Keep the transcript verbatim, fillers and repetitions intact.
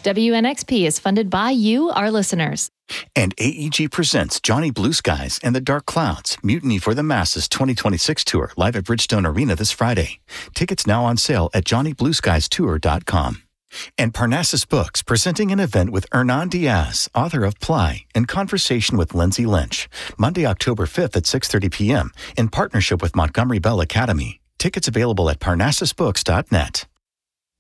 W N X P is funded by you, our listeners. And A E G presents Johnny Blue Skies and the Dark Clouds, Mutiny for the Masses twenty twenty-six tour, live at Bridgestone Arena this Friday. Tickets now on sale at johnny blue skies tour dot com. And Parnassus Books, presenting an event with Hernan Diaz, author of Ply, in conversation with Lindsay Lynch, Monday, October fifth at six thirty p.m. in partnership with Montgomery Bell Academy. Tickets available at parnassus books dot net.